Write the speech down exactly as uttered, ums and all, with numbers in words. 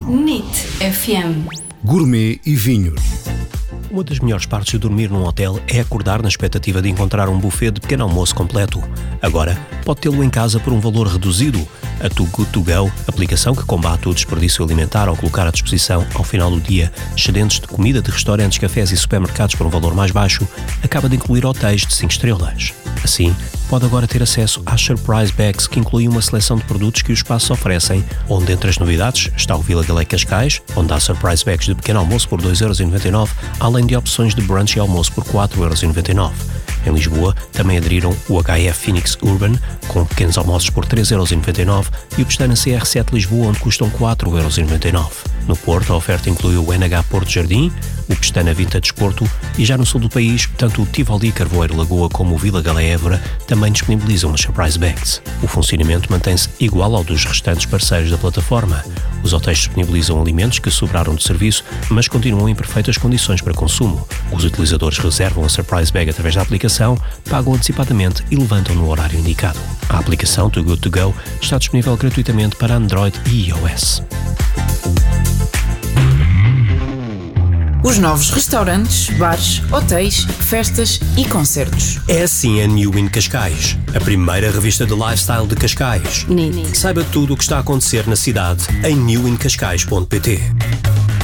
N I T F M. Gourmet e vinhos. Uma das melhores partes de dormir num hotel é acordar na expectativa de encontrar um buffet de pequeno almoço completo. Agora, pode tê-lo em casa por um valor reduzido. A Too Good To Go, aplicação que combate o desperdício alimentar ao colocar à disposição, ao final do dia, excedentes de comida de restaurantes, cafés e supermercados por um valor mais baixo, acaba de incluir hotéis de cinco estrelas. Assim, pode agora ter acesso às Surprise Bags, que incluem uma seleção de produtos que os espaços oferecem, onde entre as novidades está o Vila Galé Cascais, onde há Surprise Bags de pequeno almoço por dois euros e noventa e nove, além de opções de brunch e almoço por quatro euros e noventa e nove. Em Lisboa, também aderiram o H F Phoenix Urban, com pequenos almoços por três euros e noventa e nove, e o Pestana C R sete Lisboa, onde custam quatro euros e noventa e nove. No Porto, a oferta inclui o N H Porto Jardim, o Pestana Vintage Porto, e já no sul do país, tanto o Tivoli Carvoeiro Lagoa como o Vila Galé Évora também disponibilizam as Surprise Bags. O funcionamento mantém-se igual ao dos restantes parceiros da plataforma. Os hotéis disponibilizam alimentos que sobraram do serviço, mas continuam em perfeitas condições para consumo. Os utilizadores reservam a Surprise Bag através da aplicação, pagam antecipadamente e levantam no horário indicado. A aplicação Too Good To Go está disponível gratuitamente para Android e iOS. Os novos restaurantes, bares, hotéis, festas e concertos. É assim a New In Cascais, a primeira revista de lifestyle de Cascais. N I T. Saiba tudo o que está a acontecer na cidade em new in cascais ponto pt.